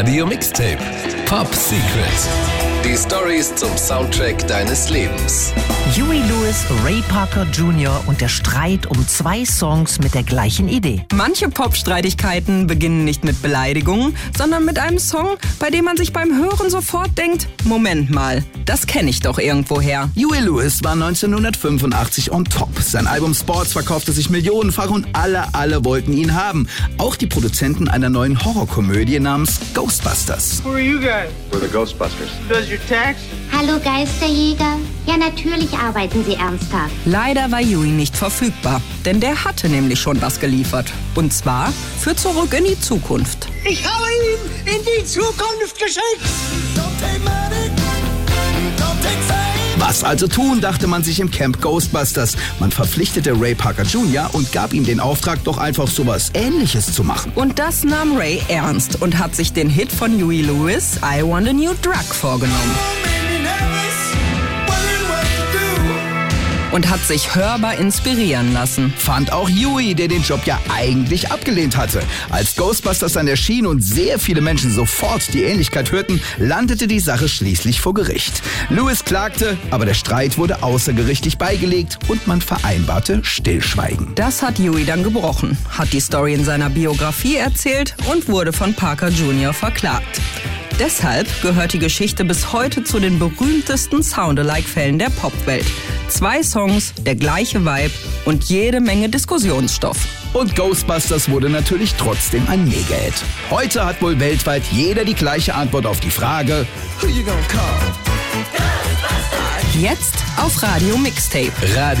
Radio Mixtape Pop Secret. Die Storys zum Soundtrack deines Lebens. Huey Lewis, Ray Parker Jr. und der Streit um 2 Songs mit der gleichen Idee. Manche Pop-Streitigkeiten beginnen nicht mit Beleidigungen, sondern mit einem Song, bei dem man sich beim Hören sofort denkt, Moment mal, das kenne ich doch irgendwoher. Huey Lewis war 1985 on top. Sein Album Sports verkaufte sich millionenfach und alle wollten ihn haben. Auch die Produzenten einer neuen Horrorkomödie namens Ghostbusters. Who are you guys? We're the Ghostbusters. Does your tax? Hallo Geisterjäger. Ja, natürlich arbeiten Sie ernsthaft. Leider war Huey nicht verfügbar, denn der hatte nämlich schon was geliefert. Und zwar für Zurück in die Zukunft. Ich habe ihn in die Zukunft geschickt. Was also tun, dachte man sich im Camp Ghostbusters. Man verpflichtete Ray Parker Jr. und gab ihm den Auftrag, doch einfach sowas Ähnliches zu machen. Und das nahm Ray ernst und hat sich den Hit von Huey Lewis, I Want a New Drug, vorgenommen. Und hat sich hörbar inspirieren lassen. Fand auch Huey, der den Job ja eigentlich abgelehnt hatte. Als Ghostbusters dann erschien und sehr viele Menschen sofort die Ähnlichkeit hörten, landete die Sache schließlich vor Gericht. Lewis klagte, aber der Streit wurde außergerichtlich beigelegt und man vereinbarte Stillschweigen. Das hat Huey dann gebrochen, hat die Story in seiner Biografie erzählt und wurde von Parker Jr. verklagt. Deshalb gehört die Geschichte bis heute zu den berühmtesten Sound-alike-Fällen der Popwelt. 2 Songs, der gleiche Vibe und jede Menge Diskussionsstoff. Und Ghostbusters wurde natürlich trotzdem ein Mega-Hit. Heute hat wohl weltweit jeder die gleiche Antwort auf die Frage: Jetzt auf Radio Mixtape. Radio